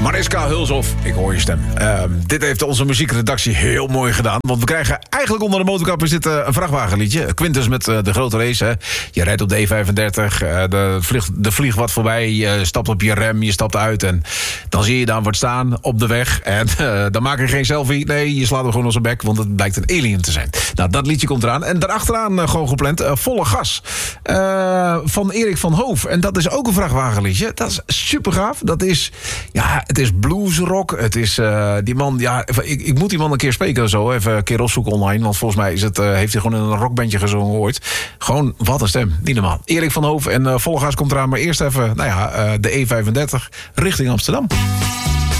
Mariska Hulshoff, ik hoor je stem. Dit heeft onze muziekredactie heel mooi gedaan. Want we krijgen eigenlijk onder de motorkap is dit een vrachtwagenliedje. Quintus met de grote race. Hè. Je rijdt op de E35, er vliegt wat voorbij. Je stapt op je rem, je stapt uit. En dan zie je daar wat staan op de weg. En dan maak je geen selfie. Nee, je slaat hem gewoon op zijn bek. Want het blijkt een alien te zijn. Nou, dat liedje komt eraan. En daarachteraan gewoon gepland Volle Gas. Van Erik van Hoof. En dat is ook een vrachtwagenliedje. Dat is super gaaf. Dat is, ja, het is bluesrock. Het is die man, ja, ik moet die man een keer spreken zo. Even een keer opzoeken online. Want volgens mij is heeft hij gewoon in een rockbandje gezongen ooit. Gewoon, wat een stem. Niet normaal. Erik van Hoof en Volle Gas komt eraan. Maar eerst even, de E35 richting Amsterdam.